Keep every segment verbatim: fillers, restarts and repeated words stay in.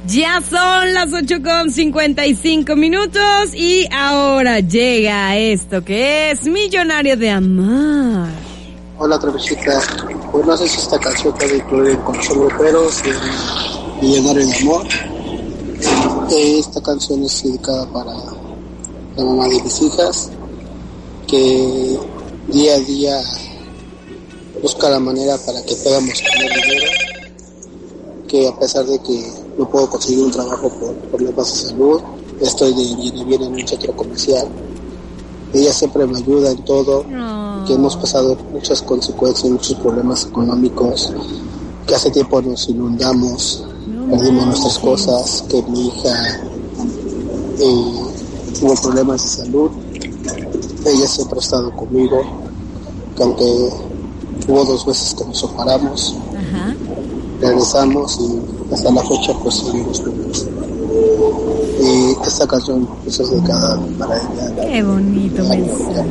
Ya son las ocho con cincuenta y cinco minutos y ahora llega esto que es Millonario de Amor. Hola, Travesita. Pues no sé si esta canción puede incluir con los gruperos y Millonario de Amor. Esta canción es dedicada para la mamá de mis hijas, que día a día busca la manera para que podamos tener dinero, que a pesar de que no puedo conseguir un trabajo por problemas de salud, estoy de bien y bien en un centro comercial. Ella siempre me ayuda en todo, no. que hemos pasado muchas consecuencias, muchos problemas económicos, que hace tiempo nos inundamos, no perdimos nuestras cosas, que mi hija eh, tuvo problemas de salud. Ella siempre ha estado conmigo, que aunque hubo dos veces que nos separamos, Ajá. regresamos y hasta la fecha pues seguimos juntos. Y esta canción pues, es dedicada para ella. Qué bonito, la,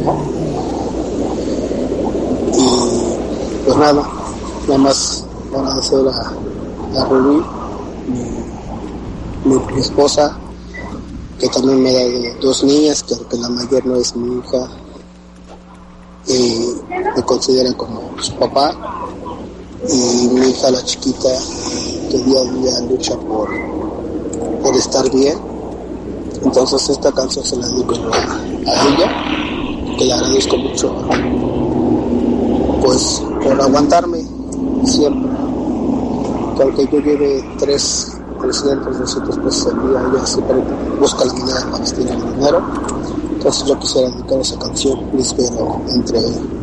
Y pues nada, nada más agradecer a, a Rubí, mi, mi esposa, que también me da dos niñas, que aunque la mayor no es mi hija, eh, me considera como su papá, y mi hija la chiquita, que día a día lucha por, por estar bien. Entonces esta canción se la dedico a, a ella, que le agradezco mucho pues por aguantarme siempre, que aunque yo lleve tres trescientos, doscientos pesos al día, ella siempre busca la manera para destinar el dinero. Entonces yo quisiera dedicar esa canción, espero entre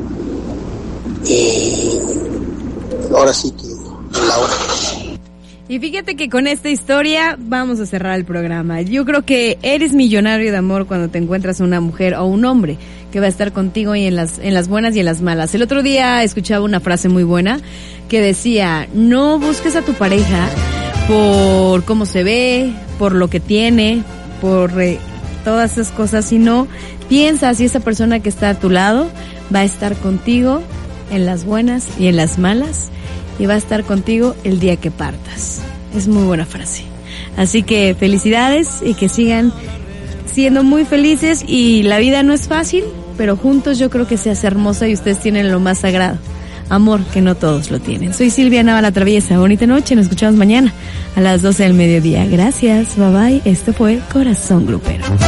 eh, ahora sí que la hora. Y fíjate que con esta historia vamos a cerrar el programa. Yo creo que eres millonario de amor cuando te encuentras una mujer o un hombre que va a estar contigo y en las en las buenas y en las malas. El otro día escuchaba una frase muy buena que decía: no busques a tu pareja por cómo se ve, por lo que tiene, por eh, todas esas cosas, sino piensa si esa persona que está a tu lado va a estar contigo en las buenas y en las malas, y va a estar contigo el día que partas. Es muy buena frase. Así que felicidades y que sigan siendo muy felices, y la vida no es fácil, pero juntos yo creo que se hace hermosa y ustedes tienen lo más sagrado, amor, que no todos lo tienen. Soy Silvia Nava la Traviesa. Bonita noche, nos escuchamos mañana a las doce del mediodía. Gracias, bye bye. Esto fue Corazón Grupero.